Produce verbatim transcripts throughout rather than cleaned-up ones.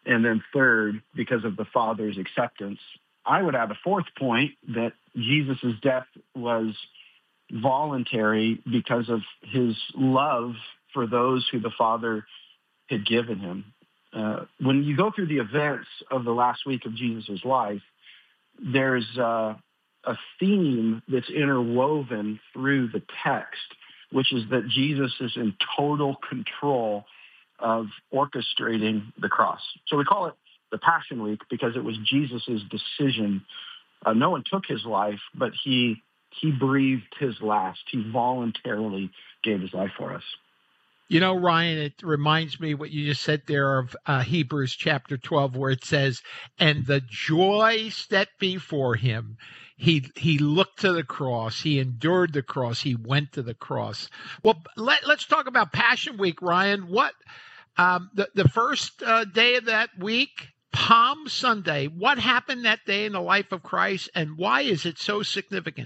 And then third, because of the Father's acceptance. I would add a fourth point that Jesus' death was voluntary because of his love for those who the Father had given him. Uh, when you go through the events of the last week of Jesus' life, there's uh, a theme that's interwoven through the text, which is that Jesus is in total control of orchestrating the cross. So we call it the Passion Week because it was Jesus' decision. Uh, no one took his life, but he he breathed his last. He voluntarily gave his life for us. You know, Ryan, it reminds me what you just said there of uh, Hebrews chapter twelve, where it says, and the joy set before him, he he looked to the cross, he endured the cross, he went to the cross. Well, let, let's talk about Passion Week, Ryan. What um, the, the first uh, day of that week, Palm Sunday, what happened that day in the life of Christ, and why is it so significant?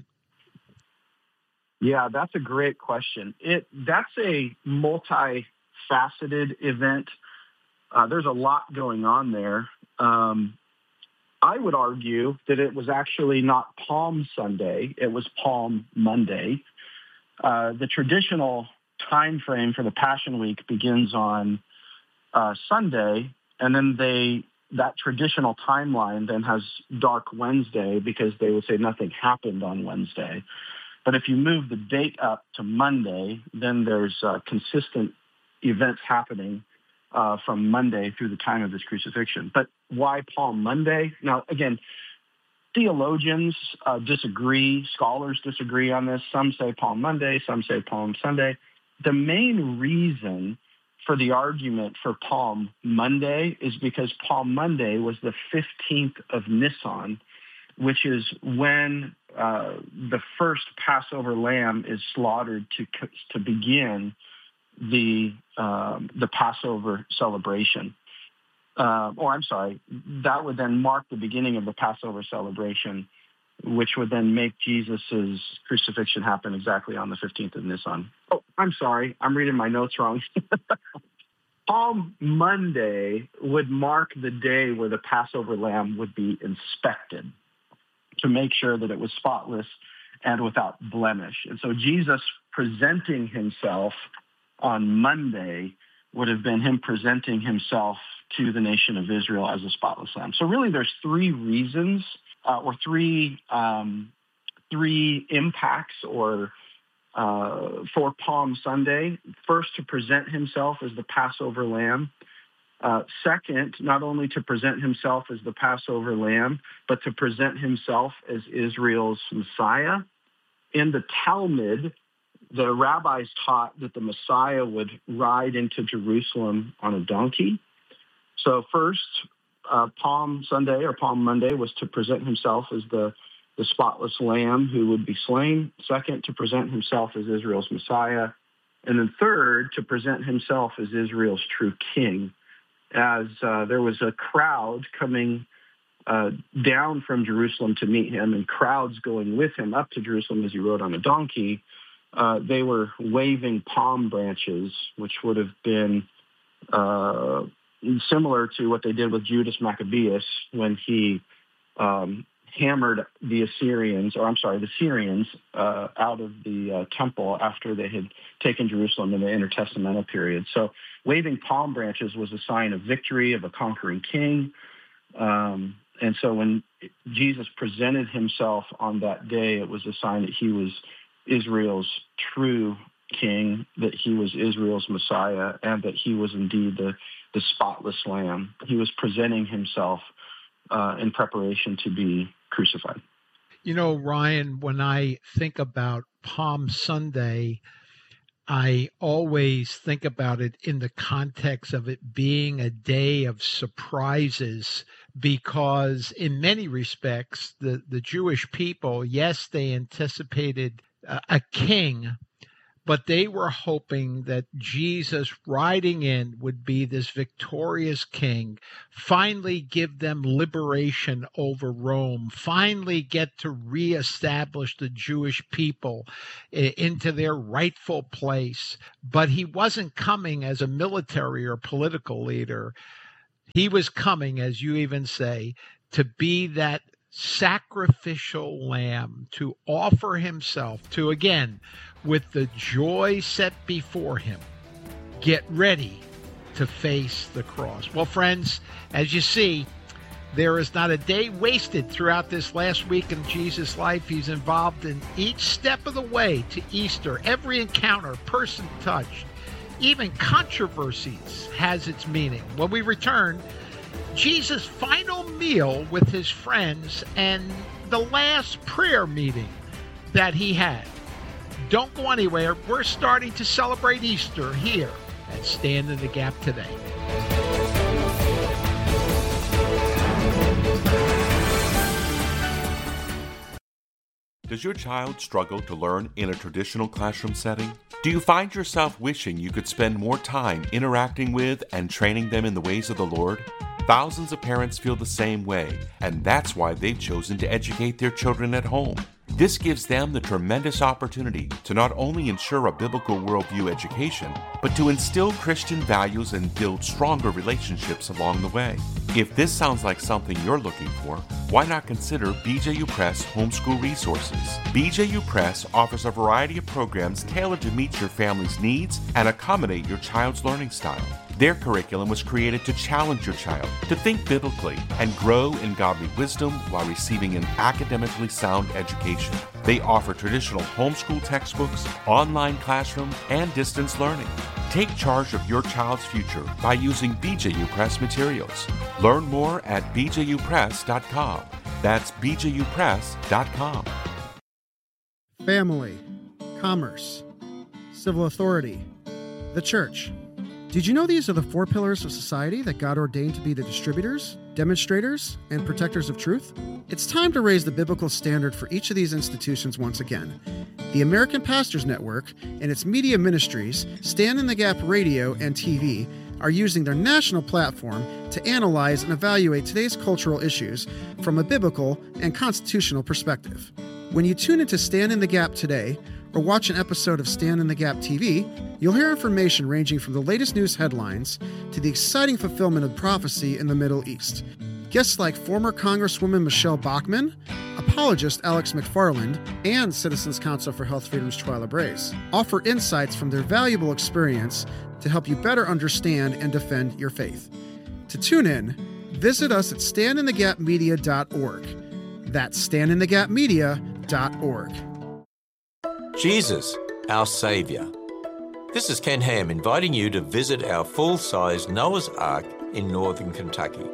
Yeah, that's a great question. It that's a multifaceted event. Uh, there's a lot going on there. Um, I would argue that it was actually not Palm Sunday; it was Palm Monday. Uh, the traditional time frame for the Passion Week begins on uh, Sunday, and then they that traditional timeline then has Dark Wednesday because they would say nothing happened on Wednesday. But if you move the date up to Monday, then there's uh, consistent events happening uh, from Monday through the time of his crucifixion. But why Palm Monday? Now, again, theologians uh, disagree. Scholars disagree on this. Some say Palm Monday. Some say Palm Sunday. The main reason for the argument for Palm Monday is because Palm Monday was the fifteenth of Nisan, which is when uh, the first Passover lamb is slaughtered to to begin the um, the Passover celebration. Uh, or I'm sorry, that would then mark the beginning of the Passover celebration, which would then make Jesus' crucifixion happen exactly on the fifteenth of Nisan. Oh, I'm sorry, I'm reading my notes wrong. Palm Monday would mark the day where the Passover lamb would be inspected to make sure that it was spotless and without blemish. And so Jesus presenting himself on Monday would have been him presenting himself to the nation of Israel as a spotless lamb. So really there's three reasons uh, or three um, three impacts or uh, for Palm Sunday. First, to present himself as the Passover lamb. Uh, second, not only to present himself as the Passover lamb, but to present himself as Israel's Messiah. In the Talmud, the rabbis taught that the Messiah would ride into Jerusalem on a donkey. So first, uh, Palm Sunday or Palm Monday was to present himself as the, the spotless lamb who would be slain. Second, to present himself as Israel's Messiah. And then third, to present himself as Israel's true king, as uh, there was a crowd coming uh, down from Jerusalem to meet him and crowds going with him up to Jerusalem as he rode on a donkey. Uh, they were waving palm branches, which would have been uh, similar to what they did with Judas Maccabeus when he um, hammered the Assyrians, or I'm sorry, the Syrians uh, out of the uh, temple after they had taken Jerusalem in the intertestamental period. So waving palm branches was a sign of victory, of a conquering king. Um, and so when Jesus presented himself on that day, it was a sign that he was Israel's true king, that he was Israel's Messiah, and that he was indeed the, the spotless lamb. He was presenting himself uh, in preparation to be crucified. You know, Ryan, when I think about Palm Sunday, I always think about it in the context of it being a day of surprises, because in many respects, the, the Jewish people, yes, they anticipated a, a king, but they were hoping that Jesus riding in would be this victorious king, finally give them liberation over Rome, finally get to reestablish the Jewish people into their rightful place. But he wasn't coming as a military or political leader. He was coming, as you even say, to be that sacrificial lamb, to offer himself, to, again, with the joy set before him, get ready to face the cross. Well, friends, as you see, there is not a day wasted throughout this last week in Jesus' life. He's involved in each step of the way to Easter. Every encounter, person touched, even controversies has its meaning. When we return, Jesus' final meal with his friends and the last prayer meeting that he had. Don't go anywhere. We're starting to celebrate Easter here at Stand in the Gap today. Does your child struggle to learn in a traditional classroom setting? Do you find yourself wishing you could spend more time interacting with and training them in the ways of the Lord? Thousands of parents feel the same way, and that's why they've chosen to educate their children at home. This gives them the tremendous opportunity to not only ensure a biblical worldview education, but to instill Christian values and build stronger relationships along the way. If this sounds like something you're looking for, why not consider B J U Press Homeschool Resources? B J U Press offers a variety of programs tailored to meet your family's needs and accommodate your child's learning style. Their curriculum was created to challenge your child to think biblically and grow in godly wisdom while receiving an academically sound education. They offer traditional homeschool textbooks, online classroom, and distance learning. Take charge of your child's future by using B J U Press materials. Learn more at b j u press dot com. That's b j u press dot com. Family, commerce, civil authority, the church. Did you know these are the four pillars of society that God ordained to be the distributors, demonstrators, and protectors of truth? It's time to raise the biblical standard for each of these institutions once again. The American Pastors Network and its media ministries, Stand in the Gap Radio and T V, are using their national platform to analyze and evaluate today's cultural issues from a biblical and constitutional perspective. When you tune into Stand in the Gap today, or watch an episode of Stand in the Gap T V, you'll hear information ranging from the latest news headlines to the exciting fulfillment of prophecy in the Middle East. Guests like former Congresswoman Michelle Bachmann, apologist Alex McFarland, and Citizens Council for Health Freedom's Twyla Brace offer insights from their valuable experience to help you better understand and defend your faith. To tune in, visit us at stand in the gap media dot org. That's stand in the gap media dot org. Jesus, our Saviour. This is Ken Ham inviting you to visit our full-size Noah's Ark in northern Kentucky.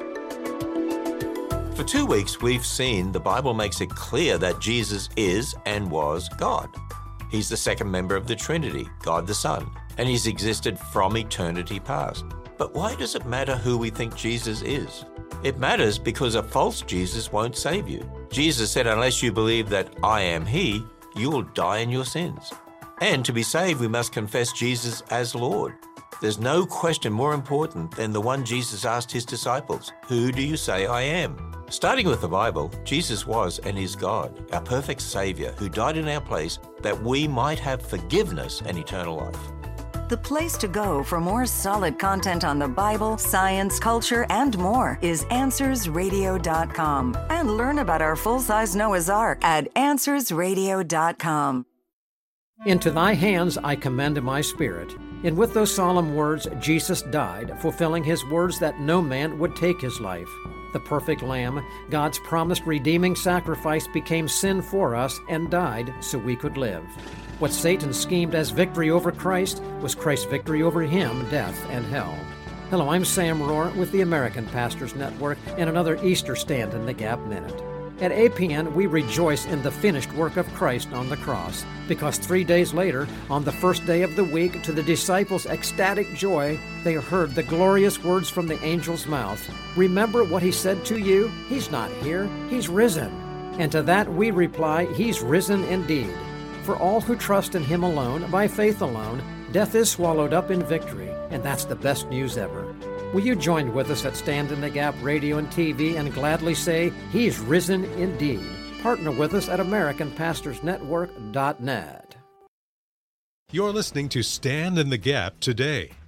For two weeks, we've seen the Bible makes it clear that Jesus is and was God. He's the second member of the Trinity, God the Son, and he's existed from eternity past. But why does it matter who we think Jesus is? It matters because a false Jesus won't save you. Jesus said, unless you believe that I am He, you will die in your sins. And to be saved, we must confess Jesus as Lord. There's no question more important than the one Jesus asked his disciples, who do you say I am? Starting with the Bible, Jesus was and is God, our perfect Savior, who died in our place that we might have forgiveness and eternal life. The place to go for more solid content on the Bible, science, culture, and more is answers radio dot com. And learn about our full-size Noah's Ark at answers radio dot com. Into thy hands I commend my spirit. And with those solemn words, Jesus died, fulfilling his words that no man would take his life. The perfect Lamb, God's promised redeeming sacrifice, became sin for us and died so we could live. What Satan schemed as victory over Christ was Christ's victory over him, death, and hell. Hello, I'm Sam Rohr with the American Pastors Network and another Easter Stand in the Gap Minute. At A P N, we rejoice in the finished work of Christ on the cross, because three days later, on the first day of the week, to the disciples' ecstatic joy, they heard the glorious words from the angel's mouth. Remember what he said to you? He's not here, he's risen. And to that we reply, he's risen indeed. For all who trust in him alone, by faith alone, death is swallowed up in victory, and that's the best news ever. Will you join with us at Stand in the Gap Radio and T V and gladly say, he's risen indeed? Partner with us at American Pastors Network dot net. You're listening to Stand in the Gap today.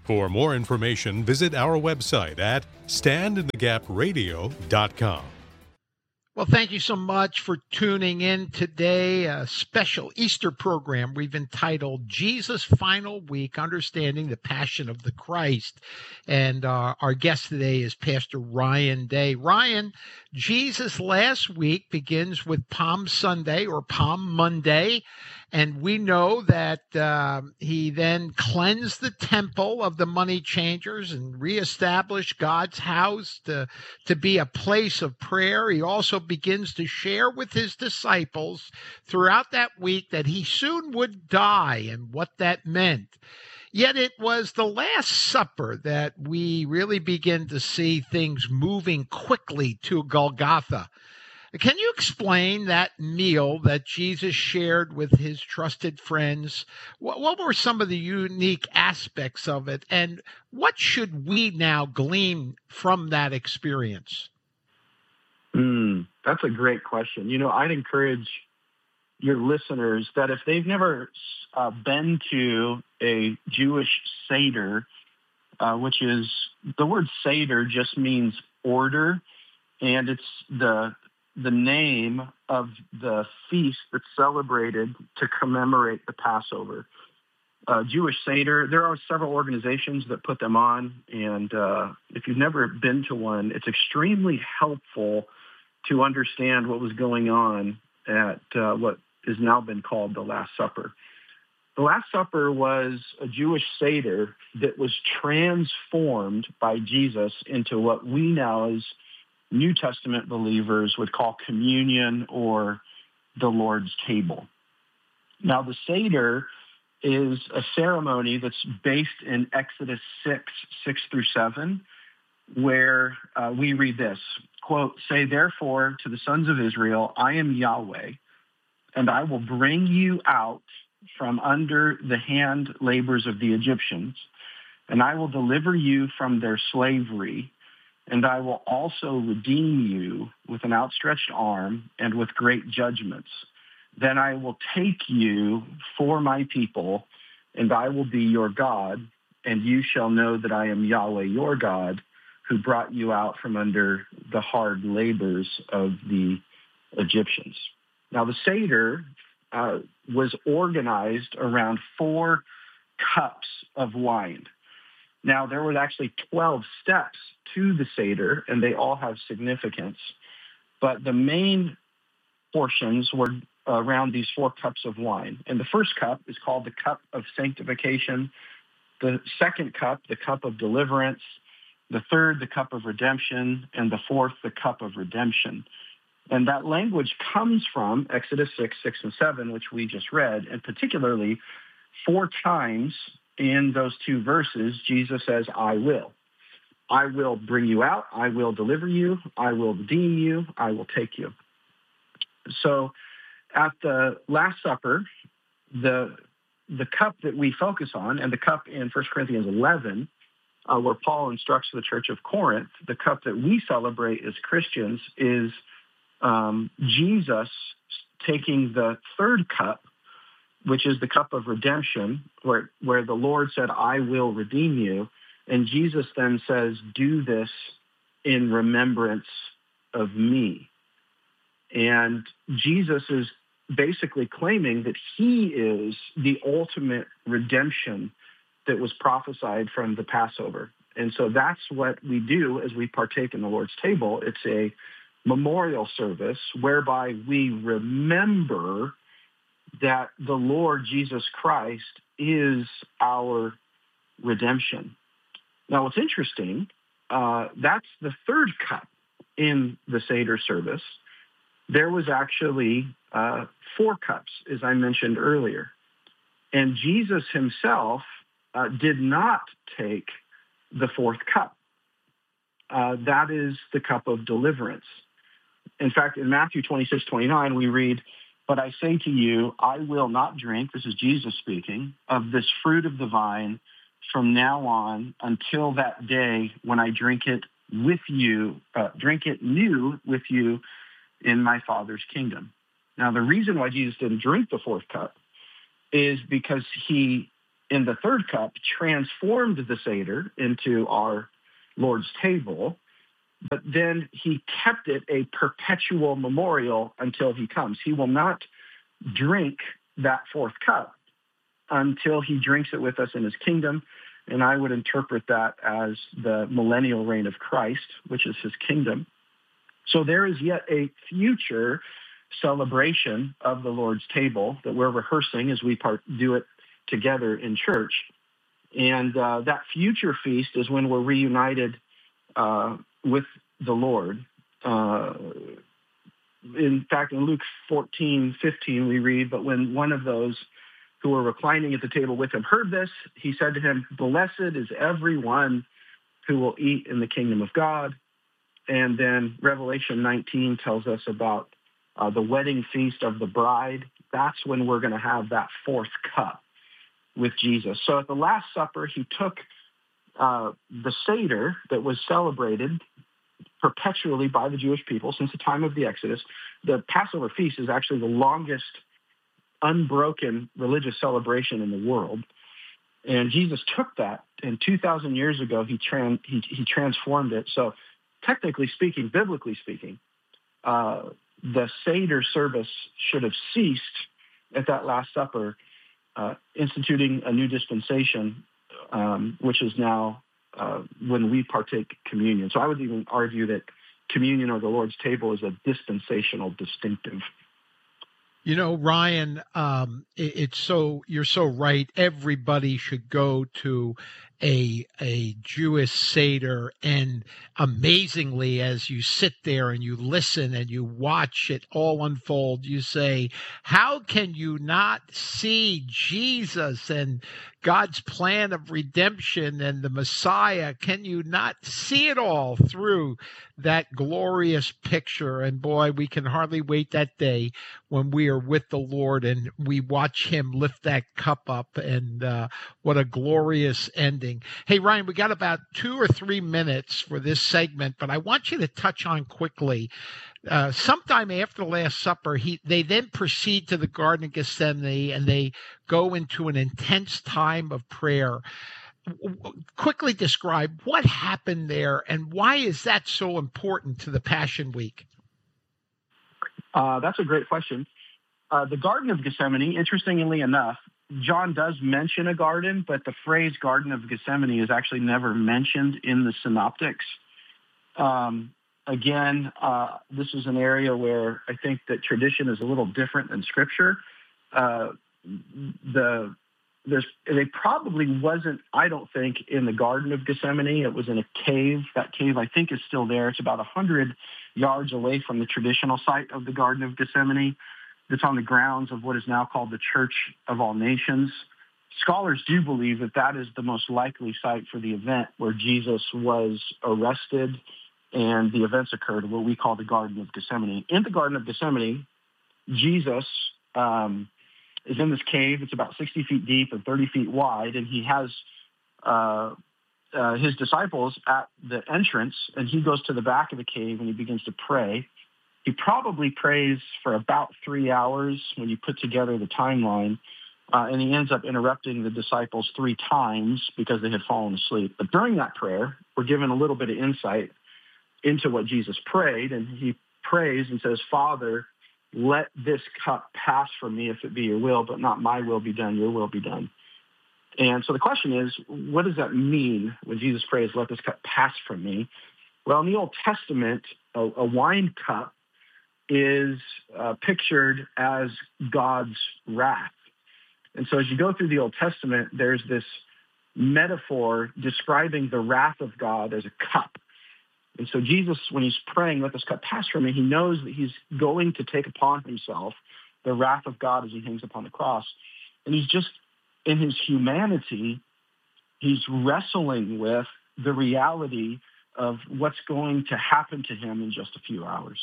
For more information, visit our website at stand in the gap radio dot com. Well, thank you so much for tuning in today. A special Easter program we've entitled Jesus' Final Week, Understanding the Passion of the Christ. And uh, our guest today is Pastor Ryan Day. Ryan, Jesus last week begins with Palm Sunday or Palm Monday. And we know that uh, he then cleansed the temple of the money changers and reestablished God's house to, to be a place of prayer. He also begins to share with his disciples throughout that week that he soon would die and what that meant. Yet it was the Last Supper that we really begin to see things moving quickly to Golgotha. Can you explain that meal that Jesus shared with his trusted friends? What, what were some of the unique aspects of it, and what should we now glean from that experience? Mm, that's a great question. You know, I'd encourage your listeners that if they've never uh, been to a Jewish Seder, uh, which is, the word Seder just means order, and it's the the name of the feast that's celebrated to commemorate the Passover. Uh, Jewish Seder, there are several organizations that put them on, and uh, if you've never been to one, it's extremely helpful to understand what was going on at uh, what has now been called the Last Supper. The Last Supper was a Jewish Seder that was transformed by Jesus into what we now as New Testament believers would call communion or the Lord's table. Now, the Seder is a ceremony that's based in Exodus six, six through seven, where uh, we read this, quote, "Say therefore to the sons of Israel, I am Yahweh, and I will bring you out from under the hand labors of the Egyptians, and I will deliver you from their slavery, and I will also redeem you with an outstretched arm and with great judgments. Then I will take you for my people, and I will be your God, and you shall know that I am Yahweh your God, who brought you out from under the hard labors of the Egyptians." Now, the Seder uh, was organized around four cups of wine. Now, there were actually twelve steps to the Seder, and they all have significance. But the main portions were around these four cups of wine. And the first cup is called the cup of sanctification. The second cup, the cup of deliverance. The third, the cup of redemption. And the fourth, the cup of redemption. And that language comes from Exodus six, six, and seven, which we just read, and particularly four times in those two verses, Jesus says, I will. I will bring you out. I will deliver you. I will redeem you. I will take you. So at the Last Supper, the the cup that we focus on, and the cup in First Corinthians eleven, uh, where Paul instructs the church of Corinth, the cup that we celebrate as Christians is um, Jesus taking the third cup, which is the cup of redemption, where, where the Lord said, I will redeem you. And Jesus then says, do this in remembrance of me. And Jesus is basically claiming that he is the ultimate redemption that was prophesied from the Passover. And so that's what we do as we partake in the Lord's table. It's a memorial service whereby we remember that the Lord Jesus Christ is our redemption. Now, what's interesting, uh, that's the third cup in the Seder service. There was actually uh, four cups, as I mentioned earlier. And Jesus himself uh, did not take the fourth cup. Uh, that is the cup of deliverance. In fact, in Matthew twenty-six, twenty-nine, we read, but I say to you, I will not drink, this is Jesus speaking, of this fruit of the vine from now on until that day when I drink it with you, uh, drink it new with you in my Father's kingdom. Now, the reason why Jesus didn't drink the fourth cup is because he in the third cup transformed the Seder into our Lord's table, but then he kept it a perpetual memorial until he comes. He will not drink that fourth cup until he drinks it with us in his kingdom. And I would interpret that as the millennial reign of Christ, which is his kingdom. So there is yet a future celebration of the Lord's table that we're rehearsing as we part, do it together in church. And uh, that future feast is when we're reunited uh, with the Lord. Uh, in fact, in Luke fourteen fifteen, we read, but when one of those who were reclining at the table with him heard this, he said to him, blessed is everyone who will eat in the kingdom of God. And then Revelation nineteen tells us about uh, the wedding feast of the bride. That's when we're going to have that fourth cup with Jesus. So at the Last Supper, he took uh, the Seder that was celebrated perpetually by the Jewish people since the time of the Exodus. The Passover feast is actually the longest unbroken religious celebration in the world. And Jesus took that, and two thousand years ago, he, tran- he, he transformed it. So technically speaking, biblically speaking, uh, the Seder service should have ceased at that Last Supper, uh, instituting a new dispensation, um, which is now uh, when we partake communion. So I would even argue that communion or the Lord's table is a dispensational distinctive. You know, Ryan, um, it, it's so you're so right. Everybody should go to a a Jewish Seder, and amazingly, as you sit there and you listen and you watch it all unfold, you say, "How can you not see Jesus and God's plan of redemption and the Messiah? Can you not see it all through that glorious picture?" And boy, we can hardly wait that day when we are with the Lord and we watch him lift that cup up, and uh, what a glorious ending. Hey, Ryan, we got about two or three minutes for this segment, but I want you to touch on quickly. Uh, sometime after the Last Supper, he, they then proceed to the Garden of Gethsemane, and they go into an intense time of prayer. Quickly describe what happened there, and why is that so important to the Passion Week? Uh, that's a great question. Uh, the Garden of Gethsemane, interestingly enough, John does mention a garden, but the phrase Garden of Gethsemane is actually never mentioned in the synoptics. Um, again, uh, this is an area where I think that tradition is a little different than Scripture. Uh, the there's it probably wasn't, I don't think, in the Garden of Gethsemane. It was in a cave. That cave, I think, is still there. It's about one hundred yards away from the traditional site of the Garden of Gethsemane. It's on the grounds of what is now called the Church of All Nations. Scholars do believe that that is the most likely site for the event where Jesus was arrested and the events occurred, what we call the Garden of Gethsemane. In the Garden of Gethsemane, Jesus um, is in this cave. It's about sixty feet deep and thirty feet wide, and he has uh, uh, his disciples at the entrance, and he goes to the back of the cave and he begins to pray. He probably prays for about three hours when you put together the timeline, uh, and he ends up interrupting the disciples three times because they had fallen asleep. But during that prayer, we're given a little bit of insight into what Jesus prayed, and he prays and says, Father, let this cup pass from me if it be your will, but not my will be done, your will be done. And so the question is, what does that mean when Jesus prays, let this cup pass from me? Well, in the Old Testament, a, a wine cup is uh, pictured as God's wrath. And so as you go through the Old Testament, there's this metaphor describing the wrath of God as a cup. And so Jesus, when he's praying, let this cup pass from me, he knows that he's going to take upon himself the wrath of God as he hangs upon the cross. And he's just, in his humanity, he's wrestling with the reality of what's going to happen to him in just a few hours.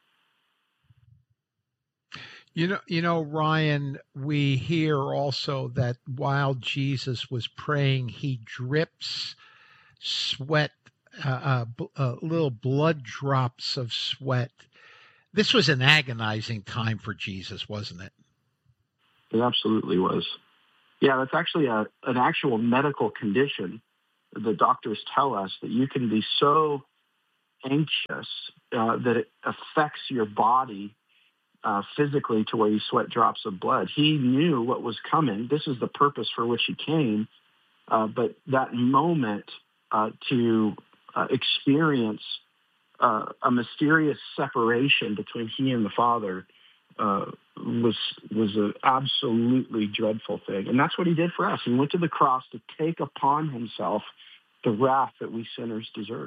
You know, you know, Ryan, we hear also that while Jesus was praying, he drips sweat, uh, uh, uh, little blood drops of sweat. This was an agonizing time for Jesus, wasn't it? It absolutely was. Yeah, that's actually a, an actual medical condition. The doctors tell us that you can be so anxious uh, that it affects your body uh, physically to where you sweat drops of blood. He knew what was coming. This is the purpose for which he came. Uh, but that moment uh, to uh, experience uh, a mysterious separation between he and the Father uh, was was an absolutely dreadful thing. And that's what he did for us. He went to the cross to take upon himself the wrath that we sinners deserve.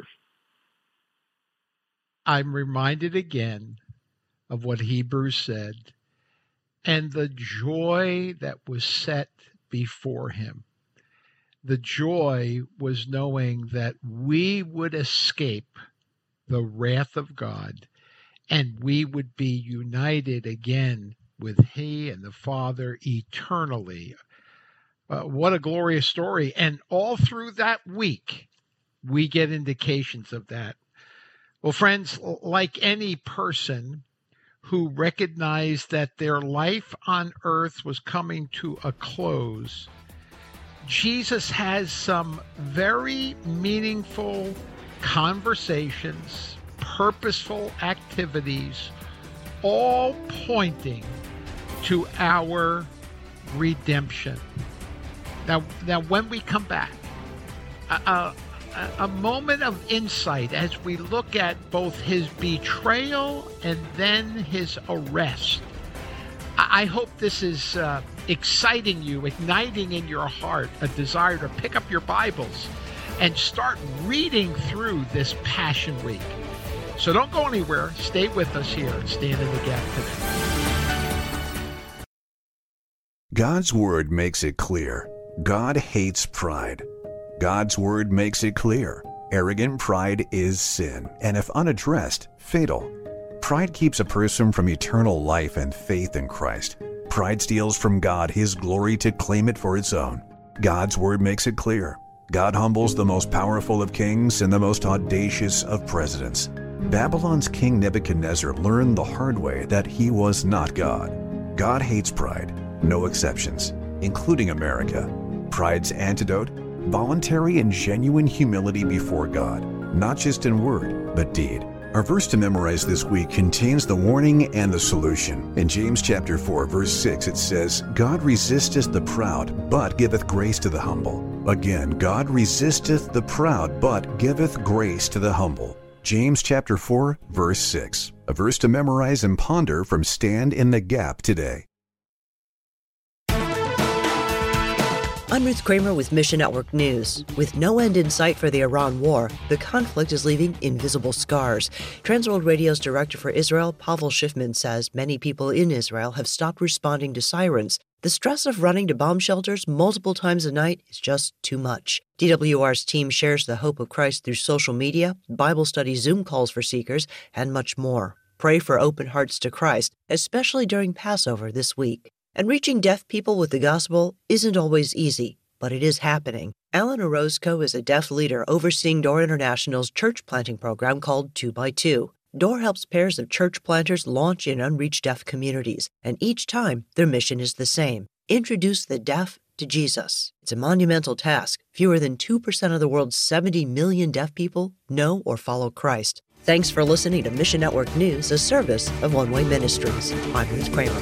I'm reminded again of what Hebrews said, and the joy that was set before him. The joy was knowing that we would escape the wrath of God, and we would be united again with he and the Father eternally. Uh, what a glorious story. And all through that week, we get indications of that. Well, friends, like any person who recognized that their life on earth was coming to a close, Jesus has some very meaningful conversations, purposeful activities, all pointing to our redemption. Now, now when we come back, a, a, a moment of insight as we look at both his betrayal and then his arrest. I, I hope this is uh, exciting you, igniting in your heart a desire to pick up your Bibles and start reading through this Passion Week. So don't go anywhere. Stay with us here and Stand in the Gap today. God's Word makes it clear. God hates pride. God's Word makes it clear. Arrogant pride is sin, and if unaddressed, fatal. Pride keeps a person from eternal life and faith in Christ. Pride steals from God His glory to claim it for its own. God's Word makes it clear. God humbles the most powerful of kings and the most audacious of presidents. Babylon's King Nebuchadnezzar learned the hard way that he was not God. God hates pride, no exceptions, including America. Pride's antidote? Voluntary and genuine humility before God, not just in word, but deed. Our verse to memorize this week contains the warning and the solution. In James chapter four, verse six, it says, God resisteth the proud, but giveth grace to the humble. Again, God resisteth the proud, but giveth grace to the humble. James chapter four, verse six. A verse to memorize and ponder from Stand in the Gap today. I'm Ruth Kramer with Mission Network News. With no end in sight for the Iran war, the conflict is leaving invisible scars. Transworld Radio's director for Israel, Pavel Schiffman, says many people in Israel have stopped responding to sirens. The stress of running to bomb shelters multiple times a night is just too much. D W R's team shares the hope of Christ through social media, Bible study Zoom calls for seekers, and much more. Pray for open hearts to Christ, especially during Passover this week. And reaching deaf people with the gospel isn't always easy, but it is happening. Alan Orozco is a deaf leader overseeing Door International's church planting program called two by two. Door helps pairs of church planters launch in unreached deaf communities, and each time their mission is the same: introduce the deaf to Jesus. It's a monumental task. Fewer than two percent of the world's seventy million deaf people know or follow Christ. Thanks for listening to Mission Network News, a service of One Way Ministries. I'm Ruth Kramer.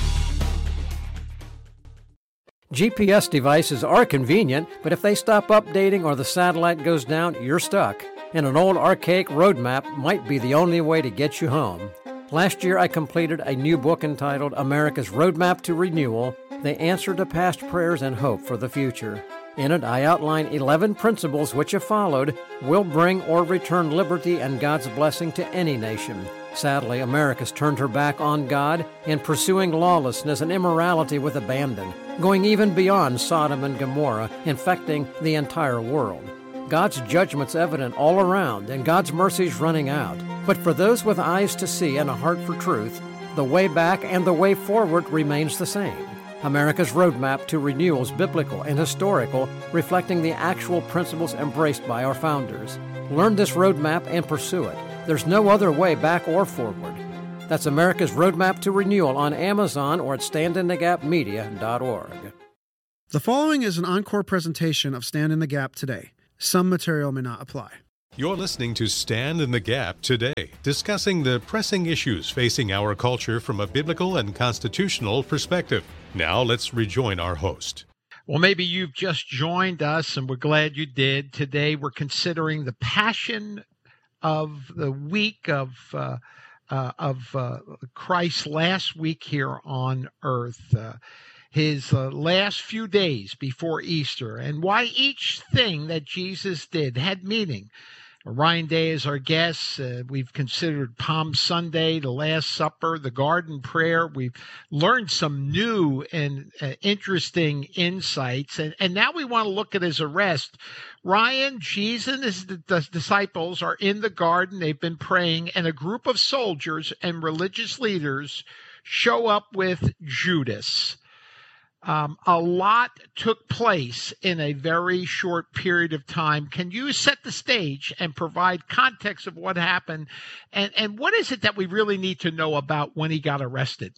G P S devices are convenient, but if they stop updating or the satellite goes down, you're stuck. And an old archaic road map might be the only way to get you home. Last year, I completed a new book entitled America's Roadmap to Renewal, the answer to past prayers and hope for the future. In it, I outline eleven principles which, if followed, will bring or return liberty and God's blessing to any nation. Sadly, America's turned her back on God in pursuing lawlessness and immorality with abandon, going even beyond Sodom and Gomorrah, infecting the entire world. God's judgment's evident all around, and God's mercy's running out. But for those with eyes to see and a heart for truth, the way back and the way forward remains the same. America's roadmap to renewal is biblical and historical, reflecting the actual principles embraced by our founders. Learn this roadmap and pursue it. There's no other way back or forward. That's America's Roadmap to Renewal on Amazon or at stand in the gap media dot org. The following is an encore presentation of Stand in the Gap today. Some material may not apply. You're listening to Stand in the Gap today, discussing the pressing issues facing our culture from a biblical and constitutional perspective. Now let's rejoin our host. Well, maybe you've just joined us, and we're glad you did. Today we're considering the passion of the week of uh, uh, of uh, Christ's last week here on earth, uh, his uh, last few days before Easter, and why each thing that Jesus did had meaning. Ryan Day is our guest. Uh, we've considered Palm Sunday, the Last Supper, the Garden Prayer. We've learned some new and uh, interesting insights. And, and now we want to look at his arrest. Ryan, Jesus and his d- disciples are in the garden. They've been praying, and a group of soldiers and religious leaders show up with Judas. Um, a lot took place in a very short period of time. Can you set the stage and provide context of what happened? And, and what is it that we really need to know about when he got arrested?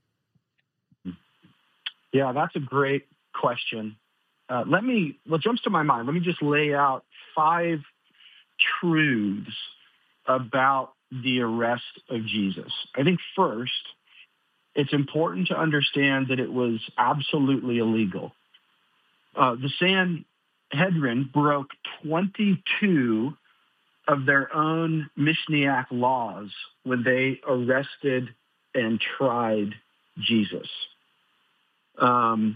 Yeah, that's a great question. Uh, let me, what jumps to my mind, let me just lay out five truths about the arrest of Jesus. I think first, it's important to understand that it was absolutely illegal. Uh, the Sanhedrin broke twenty-two of their own Mishnaic laws when they arrested and tried Jesus. Um,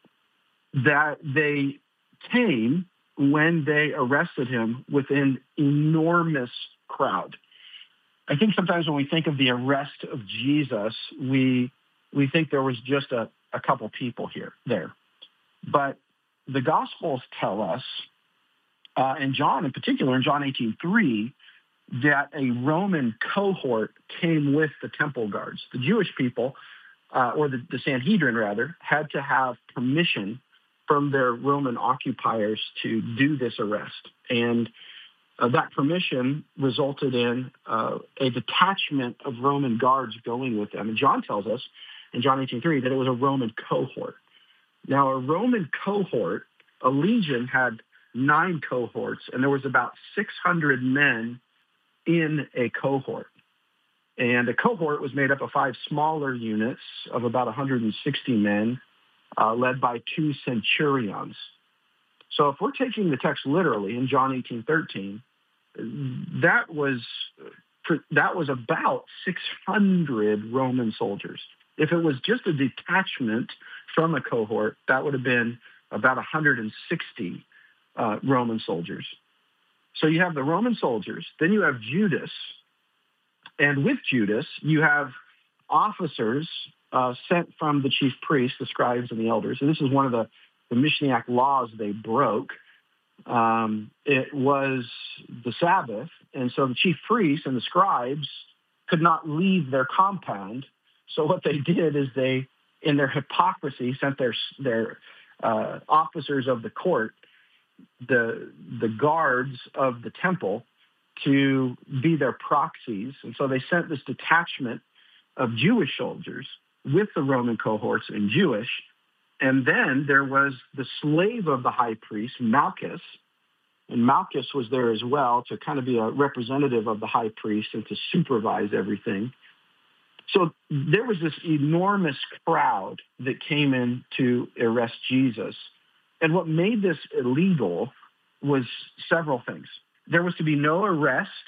that they came when they arrested him with an enormous crowd. I think sometimes when we think of the arrest of Jesus, we we think there was just a, a couple people here, there. But the Gospels tell us, uh, and John in particular, in John eighteen three, that a Roman cohort came with the temple guards. The Jewish people, uh, or the, the Sanhedrin rather, had to have permission from their Roman occupiers to do this arrest. And Uh, that permission resulted in uh, a detachment of Roman guards going with them. And John tells us in John eighteen three that it was a Roman cohort. Now, a Roman cohort, a legion had nine cohorts, and there was about six hundred men in a cohort. And a cohort was made up of five smaller units of about one hundred sixty men, uh, led by two centurions. So if we're taking the text literally in John eighteen thirteen, that was that was about six hundred Roman soldiers. If it was just a detachment from a cohort, that would have been about one hundred sixty uh, Roman soldiers. So you have the Roman soldiers, then you have Judas, and with Judas, you have officers uh, sent from the chief priests, the scribes, and the elders. And this is one of the, the Mishnaic laws they broke. Um, it was the Sabbath, and so the chief priests and the scribes could not leave their compound. So what they did is they, in their hypocrisy, sent their their uh, officers of the court, the the guards of the temple, to be their proxies. And so they sent this detachment of Jewish soldiers with the Roman cohorts and Jewish. And then there was the slave of the high priest, Malchus, and Malchus was there as well to kind of be a representative of the high priest and to supervise everything. So there was this enormous crowd that came in to arrest Jesus. And what made this illegal was several things. There was to be no arrest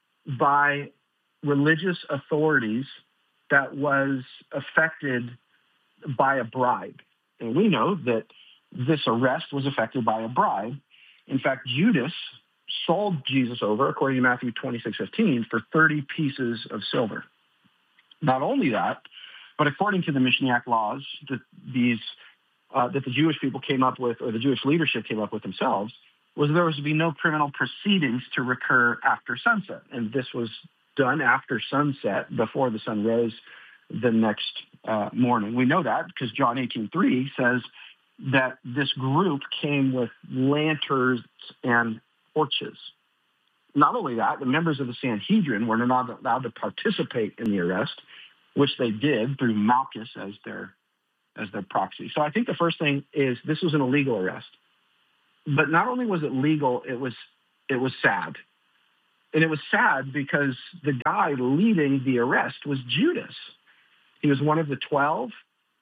by religious authorities that was affected by a bribe. And we know that this arrest was affected by a bribe. In fact, Judas sold Jesus over, according to Matthew twenty-six fifteen, for thirty pieces of silver. Not only that, but according to the Mishnaic laws that these uh, that the Jewish people came up with, or the Jewish leadership came up with themselves, was there was to be no criminal proceedings to recur after sunset. And this was done after sunset, before the sun rose the next uh, morning. We know that because John eighteen three says that this group came with lanterns and torches. Not only that, the members of the Sanhedrin were not allowed to participate in the arrest, which they did through Malchus as their as their proxy. So I think the first thing is this was an illegal arrest. But not only was it legal, it was it was sad. And it was sad because the guy leading the arrest was Judas. He was one of the twelve.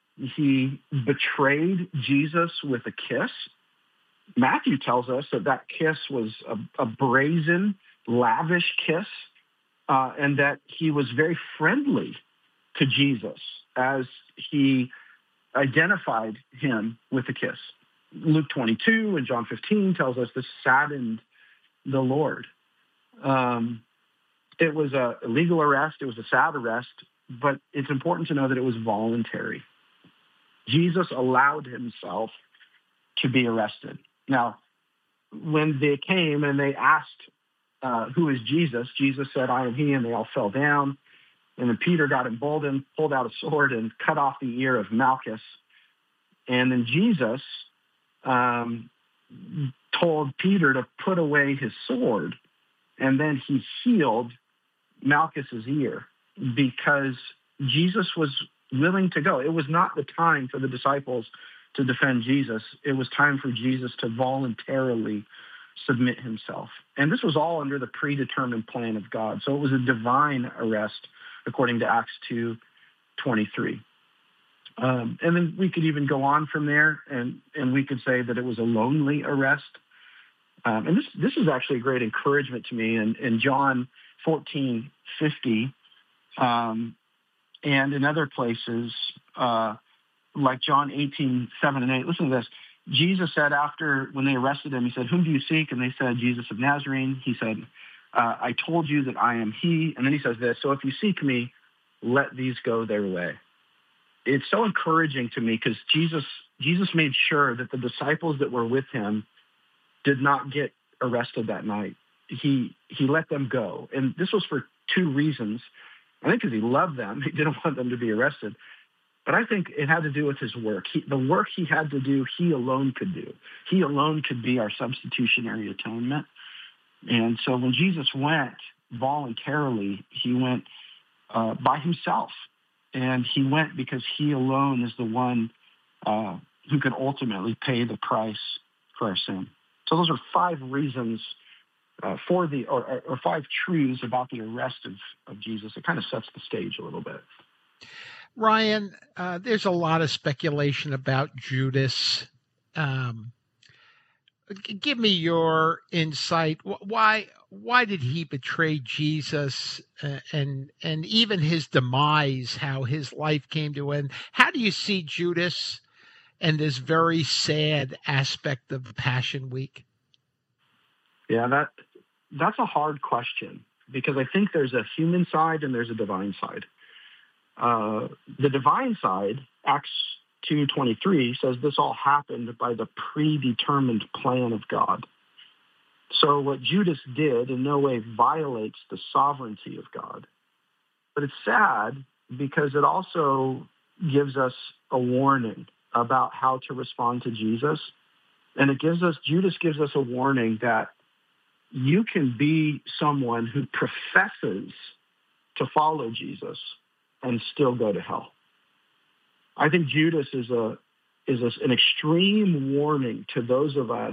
He betrayed Jesus with a kiss. Matthew tells us that that kiss was a, a brazen, lavish kiss, uh, and that he was very friendly to Jesus as he identified him with a kiss. Luke twenty-two and John fifteen tells us this saddened the Lord. Um, it was a legal arrest. It was a sad arrest, but it's important to know that it was voluntary. Jesus allowed himself to be arrested. Now, when they came and they asked, uh, who is Jesus? Jesus said, I am he, and they all fell down. And then Peter got emboldened, pulled out a sword, and cut off the ear of Malchus. And then Jesus um, told Peter to put away his sword, and then he healed Malchus's ear because Jesus was willing to go. It was not the time for the disciples to defend Jesus. It was time for Jesus to voluntarily submit himself. And this was all under the predetermined plan of God. So it was a divine arrest, according to Acts two twenty-three. Um, and then we could even go on from there, and, and we could say that it was a lonely arrest. Um, and this this is actually a great encouragement to me in, in John fourteen fifty, um, and in other places, uh, like John eighteen seven and eight. Listen to this. Jesus said after, when they arrested him, he said, whom do you seek? And they said, Jesus of Nazarene. He said, uh, I told you that I am he. And then he says this, so if you seek me, let these go their way. It's so encouraging to me because Jesus, Jesus made sure that the disciples that were with him did not get arrested that night. He he let them go. And this was for two reasons. I think because he loved them. He didn't want them to be arrested. But I think it had to do with his work. He, the work he had to do, he alone could do. He alone could be our substitutionary atonement. And so when Jesus went voluntarily, he went uh, by himself. And he went because he alone is the one uh, who could ultimately pay the price for our sin. So those are five reasons uh, for the, or, or five truths about the arrest of, of Jesus. It kind of sets the stage a little bit. Ryan, uh, there's a lot of speculation about Judas. Um, g- give me your insight. Why why did he betray Jesus, uh, and and even his demise? How his life came to end? How do you see Judas and this very sad aspect of Passion Week? Yeah, that that's a hard question because I think there's a human side and there's a divine side. Uh, the divine side, Acts two twenty-three, says this all happened by the predetermined plan of God. So what Judas did in no way violates the sovereignty of God. But it's sad because it also gives us a warning about how to respond to Jesus. And it gives us, Judas gives us a warning that you can be someone who professes to follow Jesus and still go to hell. I think Judas is a is a, an extreme warning to those of us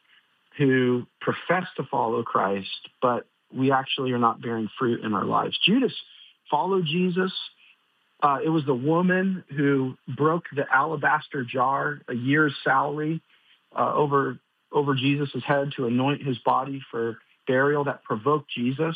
who profess to follow Christ, but we actually are not bearing fruit in our lives. Judas followed Jesus. Uh, it was the woman who broke the alabaster jar, a year's salary, uh, over over Jesus' head to anoint his body for burial, that provoked Jesus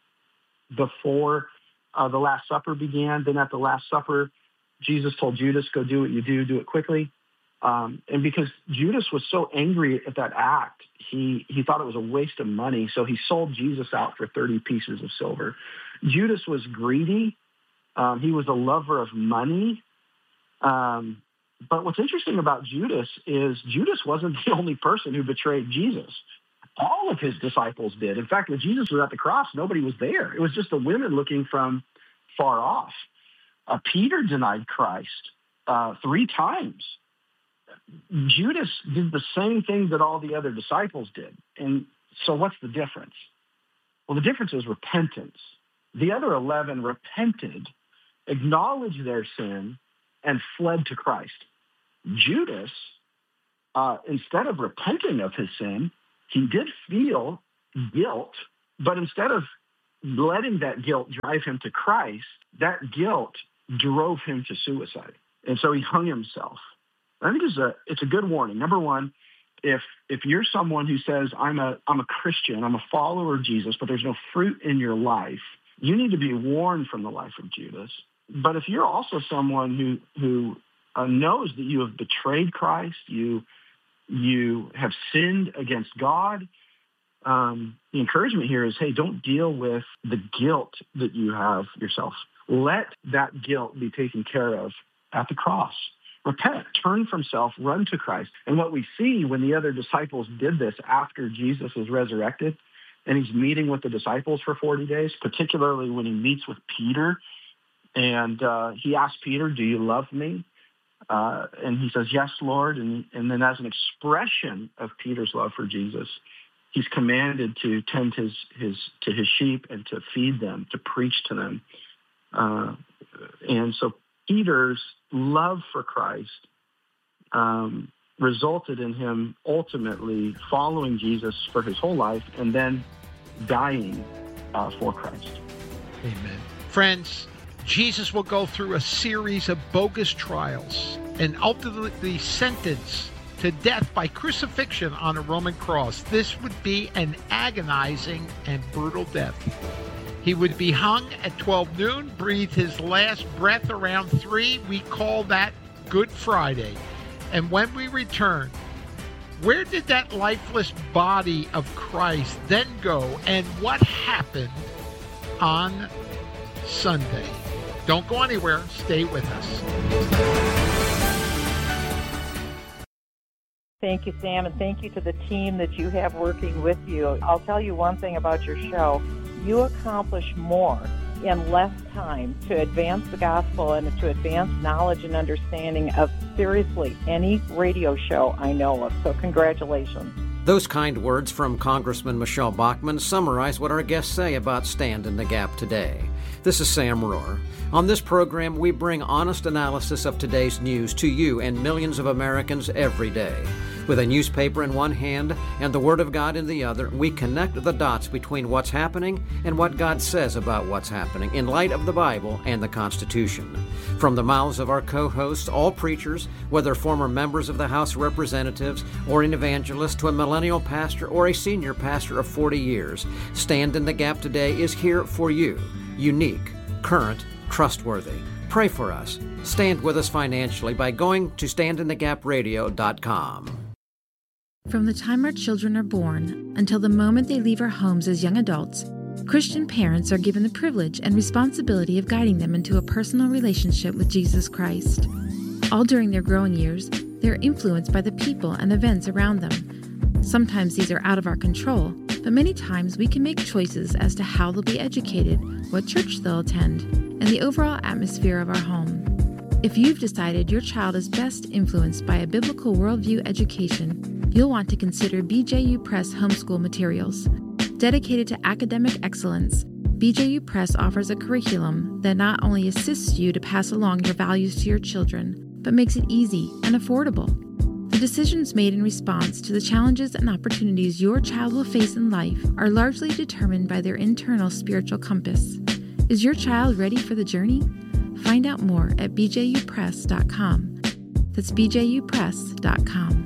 before Uh, the Last Supper began. Then at the Last Supper, Jesus told Judas, go do what you do, do it quickly. Um, and because Judas was so angry at that act, he, he thought it was a waste of money, so he sold Jesus out for thirty pieces of silver. Judas was greedy. Um, he was a lover of money. Um, but what's interesting about Judas is Judas wasn't the only person who betrayed Jesus. All of his disciples did. In fact, when Jesus was at the cross, nobody was there. It was just the women looking from far off. Uh, Peter denied Christ uh, three times. Judas did the same thing that all the other disciples did. And so what's the difference? Well, the difference is repentance. The other eleven repented, acknowledged their sin, and fled to Christ. Judas, uh, instead of repenting of his sin, he did feel guilt, but instead of letting that guilt drive him to Christ, that guilt drove him to suicide. And so he hung himself. I think it's a it's a good warning. Number one, if if you're someone who says, I'm a I'm a Christian, I'm a follower of Jesus, but there's no fruit in your life, you need to be warned from the life of Judas. But if you're also someone who who uh, knows that you have betrayed Christ, you you have sinned against God, um, the encouragement here is, hey, don't deal with the guilt that you have yourself. Let that guilt be taken care of at the cross. Repent, turn from self, run to Christ. And what we see when the other disciples did this after Jesus was resurrected, and he's meeting with the disciples for forty days, particularly when he meets with Peter, and uh, he asks Peter, do you love me? Uh, and he says, yes, Lord. And, and then as an expression of Peter's love for Jesus, he's commanded to tend his, his to his sheep and to feed them, to preach to them. Uh, and so Peter's love for Christ um, resulted in him ultimately following Jesus for his whole life and then dying uh, for Christ. Amen. Friends, Jesus will go through a series of bogus trials and ultimately sentenced to death by crucifixion on a Roman cross. This would be an agonizing and brutal death. He would be hung at twelve noon, breathe his last breath around three. We call that Good Friday. And when we return, where did that lifeless body of Christ then go, and what happened on Sunday? Don't go anywhere. Stay with us. Thank you, Sam, and thank you to the team that you have working with you. I'll tell you one thing about your show. You accomplish more in less time to advance the gospel and to advance knowledge and understanding of seriously any radio show I know of. So congratulations. Those kind words from Congressman Michelle Bachmann summarize what our guests say about Stand in the Gap today. This is Sam Rohr. On this program, we bring honest analysis of today's news to you and millions of Americans every day. With a newspaper in one hand and the Word of God in the other, we connect the dots between what's happening and what God says about what's happening in light of the Bible and the Constitution. From the mouths of our co-hosts, all preachers, whether former members of the House of Representatives or an evangelist to a millennial pastor or a senior pastor of forty years, Stand in the Gap today is here for you. Unique, current, trustworthy. Pray for us. Stand with us financially by going to stand in the gap radio dot com. From the time our children are born until the moment they leave our homes as young adults, Christian parents are given the privilege and responsibility of guiding them into a personal relationship with Jesus Christ. All during their growing years, they are influenced by the people and events around them. Sometimes these are out of our control, but many times we can make choices as to how they'll be educated, what church they'll attend, and the overall atmosphere of our home. If you've decided your child is best influenced by a biblical worldview education, you'll want to consider B J U Press homeschool materials. Dedicated to academic excellence, B J U Press offers a curriculum that not only assists you to pass along your values to your children, but makes it easy and affordable. The decisions made in response to the challenges and opportunities your child will face in life are largely determined by their internal spiritual compass. Is your child ready for the journey? Find out more at b j u press dot com. That's b j u press dot com.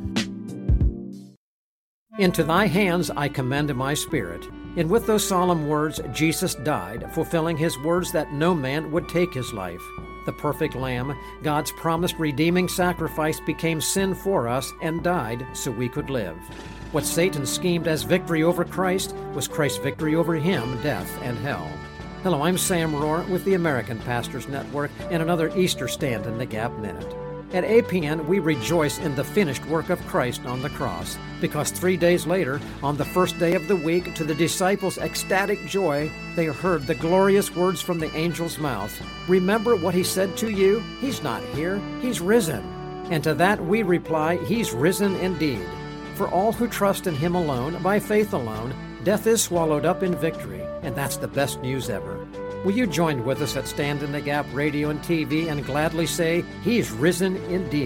Into thy hands I commend my spirit. And with those solemn words, Jesus died, fulfilling his words that no man would take his life. The perfect Lamb, God's promised redeeming sacrifice, became sin for us and died so we could live. What Satan schemed as victory over Christ was Christ's victory over him, death, and hell. Hello, I'm Sam Rohr with the American Pastors Network and another Easter Stand in the Gap Minute. At A P N, we rejoice in the finished work of Christ on the cross, because three days later, on the first day of the week, to the disciples' ecstatic joy, they heard the glorious words from the angel's mouth. Remember what he said to you? He's not here, he's risen. And to that we reply, he's risen indeed. For all who trust in him alone, by faith alone, death is swallowed up in victory, and that's the best news ever. Will you join with us at Stand in the Gap Radio and T V and gladly say, he's risen indeed?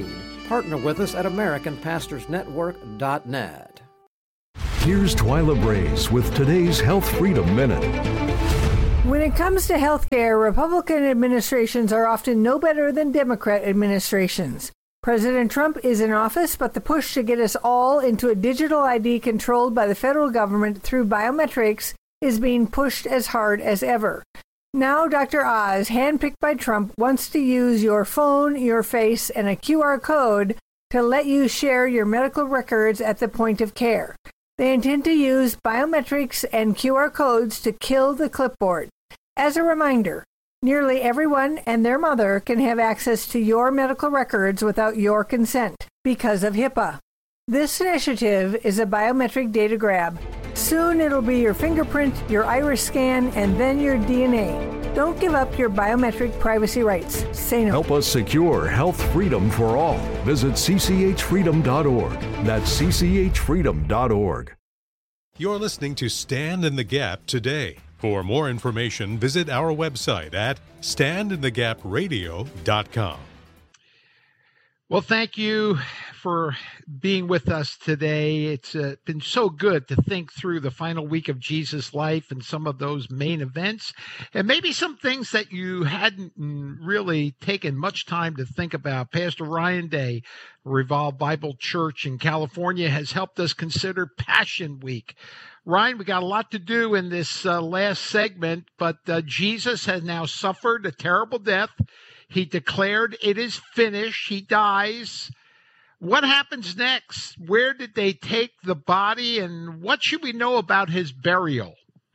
partner with us at American Pastors Network dot net. Here's Twyla Brace with today's Health Freedom Minute. When it comes to health care, Republican administrations are often no better than Democrat administrations. President Trump is in office, but the push to get us all into a digital I D controlled by the federal government through biometrics is being pushed as hard as ever. Now Doctor Oz, handpicked by Trump, wants to use your phone, your face, and a Q R code to let you share your medical records at the point of care. They intend to use biometrics and Q R codes to kill the clipboard. As a reminder, nearly everyone and their mother can have access to your medical records without your consent because of HIPAA. This initiative is a biometric data grab. Soon it'll be your fingerprint, your iris scan, and then your D N A. Don't give up your biometric privacy rights. Say no. Help us secure health freedom for all. Visit c c h freedom dot org. That's c c h freedom dot org. You're listening to Stand in the Gap today. For more information, visit our website at stand in the gap radio dot com. Well, thank you for being with us today. It's uh, been so good to think through the final week of Jesus' life and some of those main events, and maybe some things that you hadn't really taken much time to think about. Pastor Ryan Day, Revolve Bible Church in California, has helped us consider Passion Week. Ryan, we got a lot to do in this uh, last segment, but uh, Jesus has now suffered a terrible death. He declared it is finished. He dies. What happens next? Where did they take the body, and what should we know about his burial?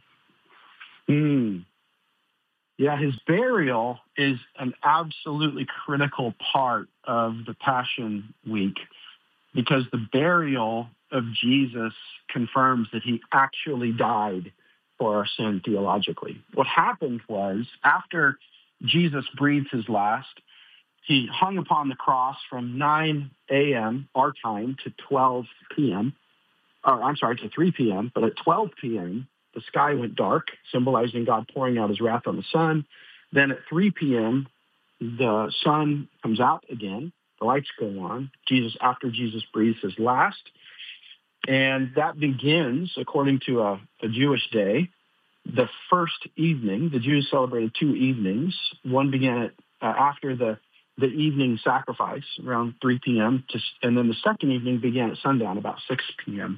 Mm. Yeah, his burial is an absolutely critical part of the Passion Week, because the burial of Jesus confirms that he actually died for our sin theologically. What happened was, after Jesus breathed his last, he hung upon the cross from nine a.m. our time to twelve p.m. Or I'm sorry, to three p.m. But at twelve p.m., the sky went dark, symbolizing God pouring out his wrath on the sun. Then at three p.m., the sun comes out again. The lights go on. Jesus, after Jesus breathes his last. And that begins, according to a, a Jewish day, the first evening. The Jews celebrated two evenings. One began at, uh, after the, the evening sacrifice around three p.m. To, and then the second evening began at sundown, about six p.m.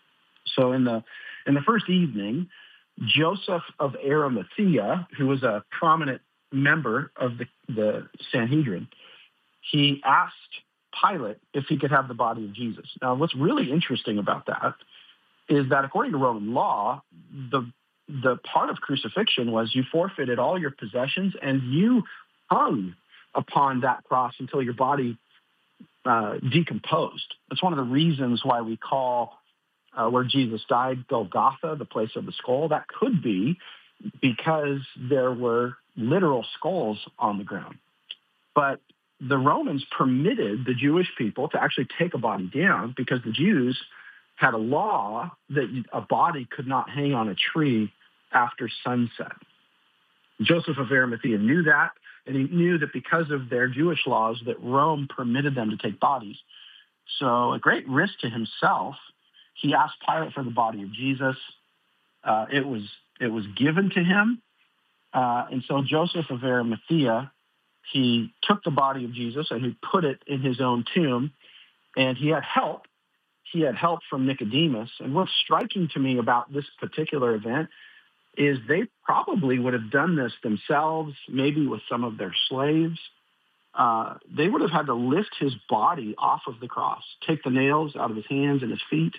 So in the in the first evening, Joseph of Arimathea, who was a prominent member of the, the Sanhedrin, he asked Pilate if he could have the body of Jesus. Now, what's really interesting about that is that according to Roman law, the the part of crucifixion was you forfeited all your possessions and you hung upon that cross until your body uh, decomposed. That's one of the reasons why we call uh, where Jesus died Golgotha, the place of the skull. That could be because there were literal skulls on the ground. But the Romans permitted the Jewish people to actually take a body down because the Jews had a law that a body could not hang on a tree after sunset. Joseph of Arimathea knew that, and he knew that because of their Jewish laws that Rome permitted them to take bodies. So at great risk to himself, he asked Pilate for the body of Jesus. Uh, it was it was given to him, uh, and so Joseph of Arimathea, he took the body of Jesus and he put it in his own tomb, and he had help. He had help from Nicodemus. And what's striking to me about this particular event is they probably would have done this themselves, maybe with some of their slaves. Uh, they would have had to lift his body off of the cross, take the nails out of his hands and his feet.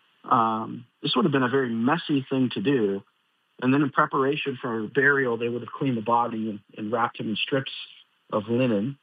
Um, this would have been a very messy thing to do. And then in preparation for burial, they would have cleaned the body and, and wrapped him in strips of linen.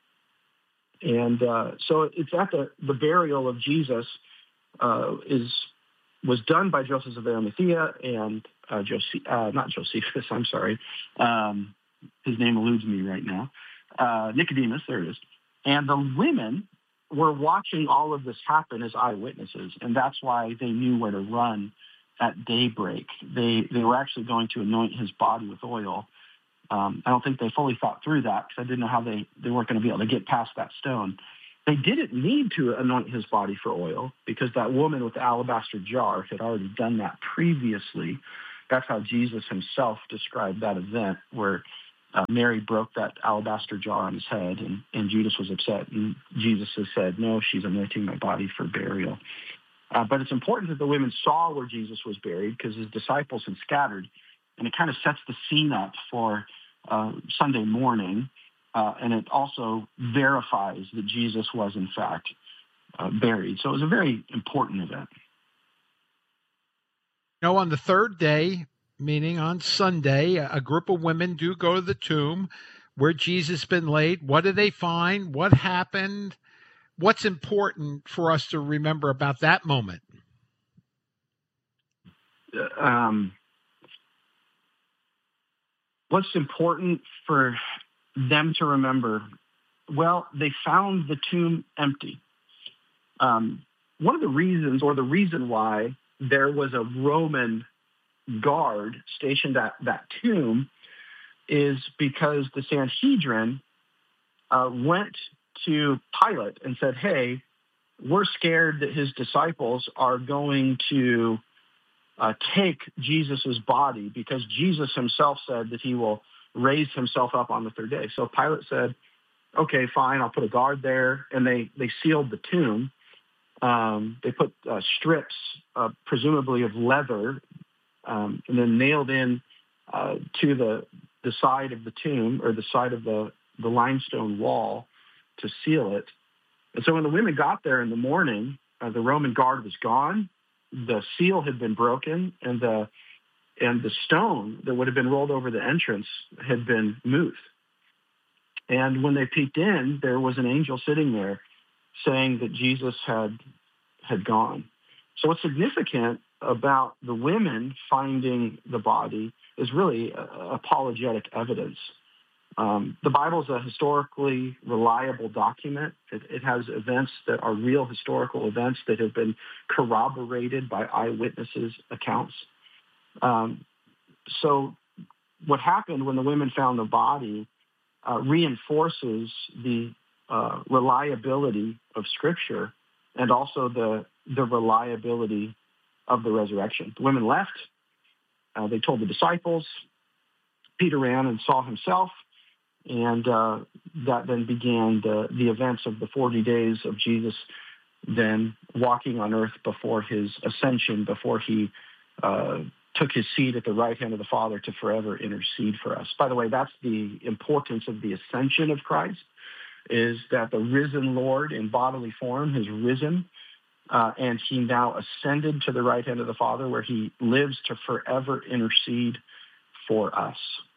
And uh, so it's at the, the burial of Jesus uh, is was done by Joseph of Arimathea and uh, Jose- uh, not Josephus, I'm sorry. Um, his name eludes me right now. Uh, Nicodemus, there it is. And the women were watching all of this happen as eyewitnesses, and that's why they knew where to run at daybreak. They they were actually going to anoint his body with oil. Um, I don't think they fully thought through that because I didn't know how they, they weren't going to be able to get past that stone. They didn't need to anoint his body for oil because that woman with the alabaster jar had already done that previously. That's how Jesus himself described that event where uh, Mary broke that alabaster jar on his head, and, and Judas was upset. And Jesus has said, no, she's anointing my body for burial. Uh, but it's important that the women saw where Jesus was buried because his disciples had scattered, and it kind of sets the scene up for uh, Sunday morning. Uh, and it also verifies that Jesus was, in fact, uh, buried. So it was a very important event. You know, on the third day, meaning on Sunday, a group of women do go to the tomb where Jesus has been laid. What do they find? What happened? What's important for us to remember about that moment? Uh, um, what's important for them to remember? Well, they found the tomb empty. Um, one of the reasons, or the reason why there was a Roman guard stationed at that tomb is because the Sanhedrin uh, went to Pilate and said, hey, we're scared that his disciples are going to uh, take Jesus's body because Jesus himself said that he will raise himself up on the third day. So Pilate said, okay, fine, I'll put a guard there. And they, they sealed the tomb. Um, they put uh, strips, uh, presumably of leather, um, and then nailed in uh, to the the side of the tomb, or the side of the, the limestone wall, to seal it. And so when the women got there in the morning, uh, the Roman guard was gone. The seal had been broken, and the and the stone that would have been rolled over the entrance had been moved. And when they peeked in, there was an angel sitting there saying that Jesus had had gone. So what's significant about the women finding the body is really uh, apologetic evidence. Um, the Bible is a historically reliable document. It, it has events that are real historical events that have been corroborated by eyewitnesses' accounts. Um, so what happened when the women found the body uh, reinforces the uh, reliability of Scripture and also the the reliability of the resurrection. The women left. Uh, they told the disciples. Peter ran and saw himself. And uh, that then began the, the events of the forty days of Jesus then walking on earth before his ascension, before he uh, took his seat at the right hand of the Father to forever intercede for us. By the way, that's the importance of the ascension of Christ, is that the risen Lord in bodily form has risen, uh, and he now ascended to the right hand of the Father, where he lives to forever intercede for us.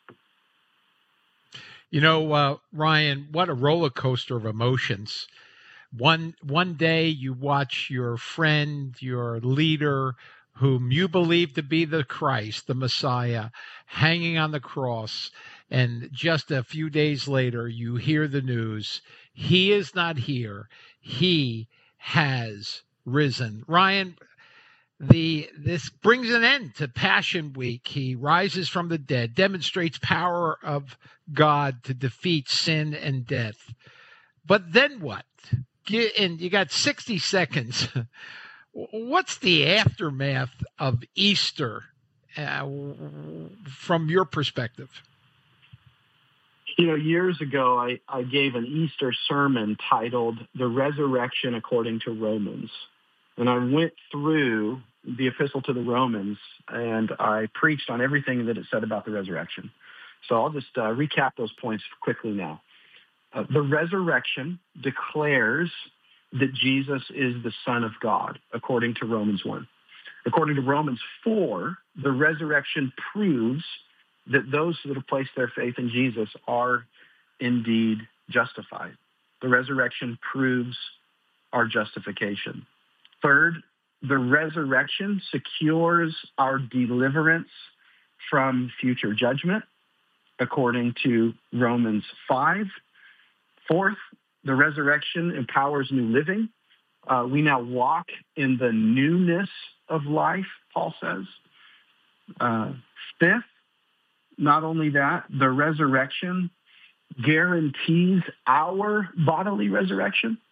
You know, uh, Ryan, what a roller coaster of emotions. One one day you watch your friend, your leader, whom you believe to be the Christ, the Messiah, hanging on the cross. And just a few days later, you hear the news. He is not here. He has risen. Ryan, the this brings an end to Passion Week. He rises from the dead, demonstrates power of God to defeat sin and death. But then what? And you got sixty seconds. What's the aftermath of Easter uh, from your perspective? You know, years ago, I, I gave an Easter sermon titled The Resurrection According to Romans. And I went through the epistle to the Romans, and I preached on everything that it said about the resurrection. So I'll just uh, recap those points quickly now. Uh, the resurrection declares that Jesus is the Son of God, according to Romans one. According to Romans four, the resurrection proves that those that have placed their faith in Jesus are indeed justified. The resurrection proves our justification. Third, the resurrection secures our deliverance from future judgment, according to Romans five. Fourth, the resurrection empowers new living. Uh, we now walk in the newness of life, Paul says. Uh, fifth, not only that, the resurrection guarantees our bodily resurrection.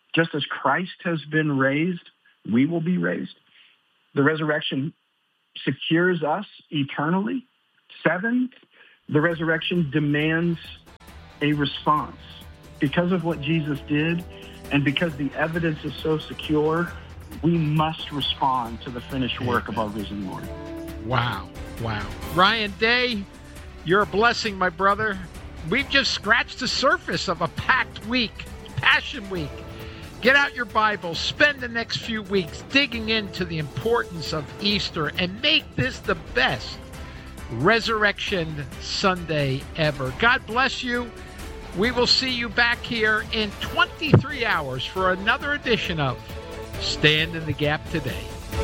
Just as Christ has been raised, we will be raised. The resurrection secures us eternally. Seven, the resurrection demands a response. Because of what Jesus did, and because the evidence is so secure, we must respond to the finished work of our risen Lord. Wow, wow. Ryan Day, you're a blessing, my brother. We've just scratched the surface of a packed week, Passion Week. Get out your Bible, spend the next few weeks digging into the importance of Easter, and make this the best Resurrection Sunday ever. God bless you. We will see you back here in twenty-three hours for another edition of Stand in the Gap Today.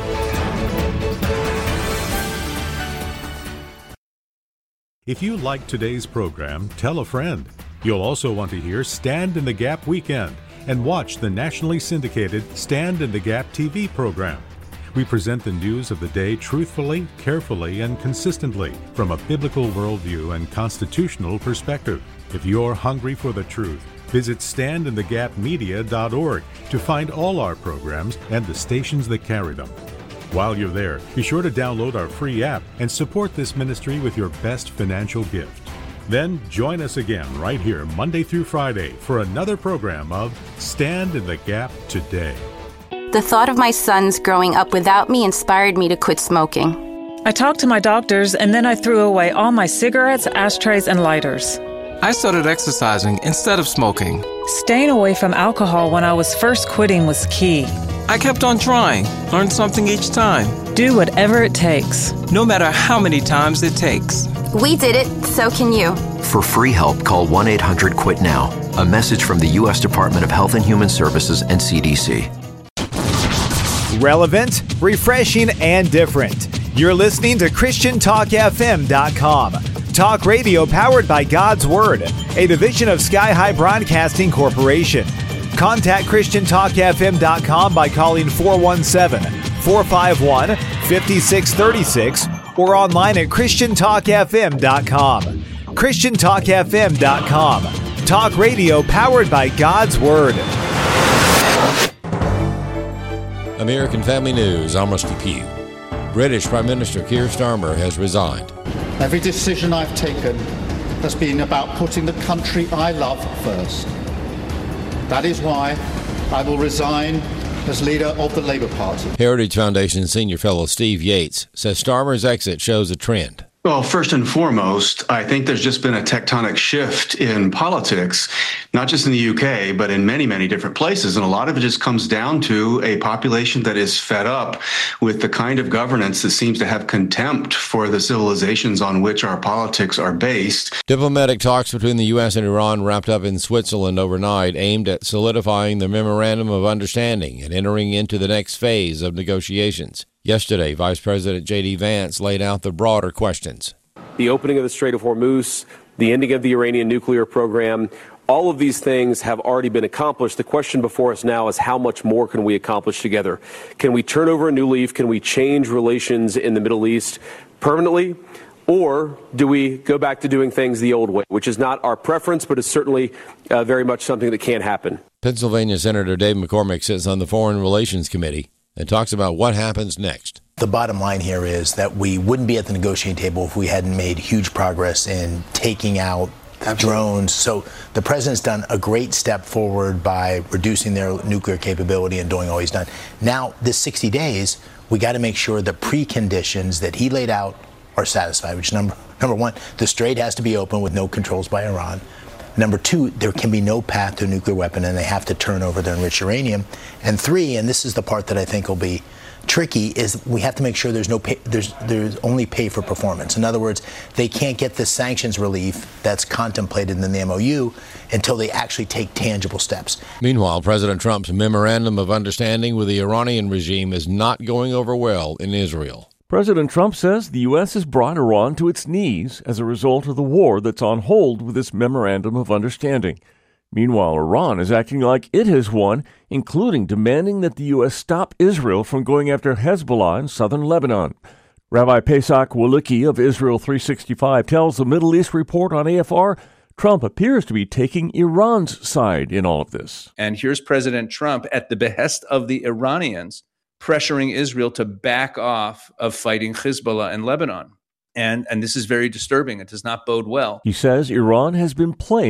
If you like today's program, tell a friend. You'll also want to hear Stand in the Gap Weekend and watch the nationally syndicated Stand in the Gap T V program. We present the news of the day truthfully, carefully, and consistently from a biblical worldview and constitutional perspective. If you're hungry for the truth, visit stand in the gap media dot org to find all our programs and the stations that carry them. While you're there, be sure to download our free app and support this ministry with your best financial gift. Then join us again right here Monday through Friday for another program of Stand in the Gap Today. The thought of my sons growing up without me inspired me to quit smoking. I talked to my doctors, and then I threw away all my cigarettes, ashtrays, and lighters. I started exercising instead of smoking. Staying away from alcohol when I was first quitting was key. I kept on trying, learned something each time. Do whatever it takes. No matter how many times it takes. We did it, so can you. For free help, call one eight hundred quit now. A message from the U S Department of Health and Human Services and C D C. Relevant, refreshing, and different. You're listening to Christian Talk F M dot com. Talk radio powered by God's Word, a division of Sky High Broadcasting Corporation. Contact Christian Talk F M dot com by calling four one seven, four five one, five six three six or online at Christian Talk F M dot com. Christian Talk F M dot com. Talk radio powered by God's Word. American Family News, I'm Rusty Pugh. British Prime Minister Keir Starmer has resigned. Every decision I've taken has been about putting the country I love first. That is why I will resign as leader of the Labour Party. Heritage Foundation senior fellow Steve Yates says Starmer's exit shows a trend. Well, first and foremost, I think there's just been a tectonic shift in politics, not just in the U K, but in many, many different places. And a lot of it just comes down to a population that is fed up with the kind of governance that seems to have contempt for the civilizations on which our politics are based. Diplomatic talks between the U S and Iran wrapped up in Switzerland overnight, aimed at solidifying the Memorandum of Understanding and entering into the next phase of negotiations. Yesterday, Vice President J D Vance laid out the broader questions. The opening of the Strait of Hormuz, the ending of the Iranian nuclear program, all of these things have already been accomplished. The question before us now is how much more can we accomplish together? Can we turn over a new leaf? Can we change relations in the Middle East permanently? Or do we go back to doing things the old way, which is not our preference, but is certainly uh, very much something that can happen. Pennsylvania Senator Dave McCormick sits on the Foreign Relations Committee and talks about what happens next. The bottom line here is that we wouldn't be at the negotiating table if we hadn't made huge progress in taking out Absolutely. drones. So the president's done a great step forward by reducing their nuclear capability and doing all he's done. Now, this sixty days, we got to make sure the preconditions that he laid out are satisfied, which number number one, the strait has to be open with no controls by Iran. Number two, there can be no path to a nuclear weapon, and they have to turn over their enriched uranium. And three, and this is the part that I think will be tricky, is we have to make sure there's no pay, there's there's only pay for performance. In other words, they can't get the sanctions relief that's contemplated in the M O U until they actually take tangible steps. Meanwhile, President Trump's memorandum of understanding with the Iranian regime is not going over well in Israel. President Trump says the U S has brought Iran to its knees as a result of the war that's on hold with this memorandum of understanding. Meanwhile, Iran is acting like it has won, including demanding that the U S stop Israel from going after Hezbollah in southern Lebanon. Rabbi Pesach Walicki of Israel three sixty-five tells the Middle East Report on A F R Trump appears to be taking Iran's side in all of this. And here's President Trump at the behest of the Iranians pressuring Israel to back off of fighting Hezbollah in Lebanon. And, and this is very disturbing. It does not bode well. He says Iran has been playing